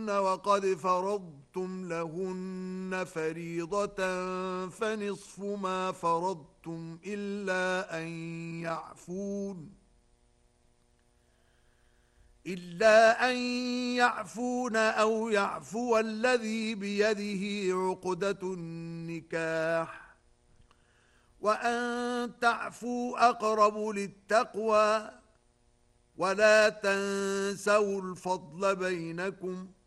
يعفون وقد فرضتم لهن فريضة فنصف ما فرضتم إلا أن يعفون أو يعفو الذي بيده عقدة النكاح وأن تعفوا أقرب للتقوى ولا تنسوا الفضل بينكم